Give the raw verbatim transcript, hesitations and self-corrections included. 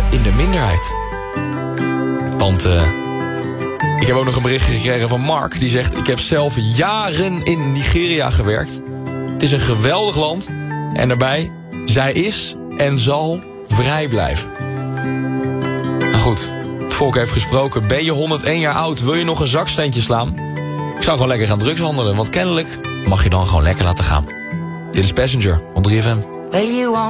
in de minderheid. Want uh, ik heb ook nog een berichtje gekregen van Mark. Die zegt, ik heb zelf jaren in Nigeria gewerkt. Het is een geweldig land. En daarbij, zij is en zal vrij blijven. Nou goed, het volk heeft gesproken. Ben je honderdéén jaar oud, wil je nog een zaksteentje slaan? Ik zou gewoon lekker gaan drugshandelen. Want kennelijk mag je dan gewoon lekker laten gaan. Dit is Passenger, op drie F M.